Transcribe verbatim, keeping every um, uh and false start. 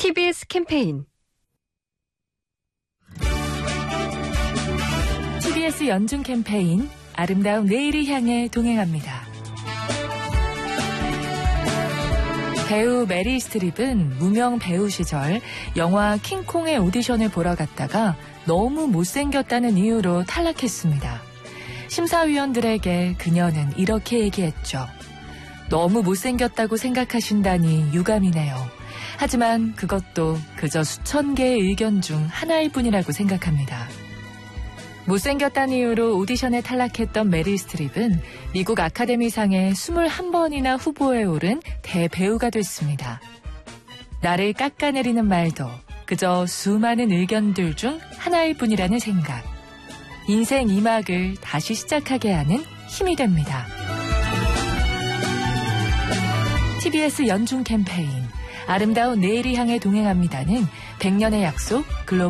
티비에스 캠페인 티비에스 연중 캠페인 아름다운 내일을 향해 동행합니다. 배우 메리 스트립은 무명 배우 시절 영화 킹콩의 오디션을 보러 갔다가 너무 못생겼다는 이유로 탈락했습니다. 심사위원들에게 그녀는 이렇게 얘기했죠. 너무 못생겼다고 생각하신다니 유감이네요. 하지만 그것도 그저 수천 개의 의견 중 하나일 뿐이라고 생각합니다. 못생겼다는 이유로 오디션에 탈락했던 메릴 스트립은 미국 아카데미상에 이십일 번이나 후보에 오른 대배우가 됐습니다. 나를 깎아내리는 말도 그저 수많은 의견들 중 하나일 뿐이라는 생각. 인생 이 막을 다시 시작하게 하는 힘이 됩니다. 티비에스 연중 캠페인 아름다운 내일을 향해 동행합니다는 백 년의 약속 글로벌